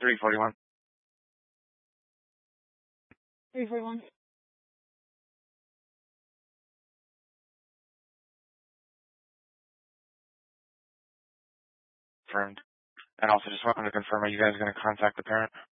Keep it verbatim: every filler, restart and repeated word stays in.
three forty-one. three forty-one. Confirmed. And also just wanted to confirm, are you guys going to contact the parent?